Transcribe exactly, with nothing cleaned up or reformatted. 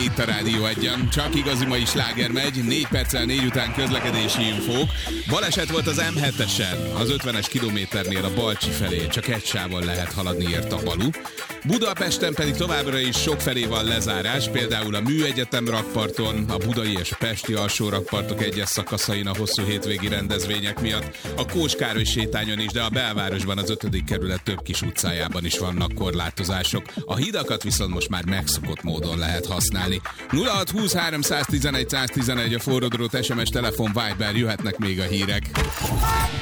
itt a Rádió Egyen. Csak igazi mai sláger megy, négy perccel négy után közlekedési infók. Baleset volt az em hetesen, az ötvenes kilométernél a Balcsi felé, csak egy sávon lehet haladni, ért a Balu. Budapesten pedig továbbra is sokfelé van lezárás, például a Műegyetem rakparton, a budai és a pesti alsó rakpartok egyes szakaszain a hosszú hétvégi rendezvények miatt, a Kós Károly sétányon is, de a belvárosban az ötödik kerület több kis utcájában is vannak korlátozások. A hidakat viszont most már megszokott módon lehet használni. nulla hat húsz háromszáztizenegy száztizenegy a forródrót, es em es, telefon, Viber, jöhetnek még a hírek.